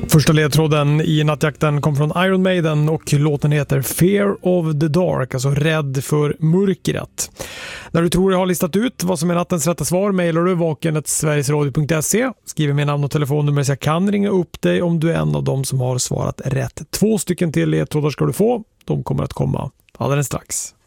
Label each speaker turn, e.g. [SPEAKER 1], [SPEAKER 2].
[SPEAKER 1] Första ledtråden i nattjakten kom från Iron Maiden och låten heter Fear of the Dark, alltså rädd för mörkret. När du tror jag har listat ut vad som är nattens rätta svar mejlar du vaken@sverigesradio.se, skriver med namn och telefonnummer så jag kan ringa upp dig om du är en av dem som har svarat rätt. 2 stycken till ledtrådar ska du få, de kommer att komma alldeles strax.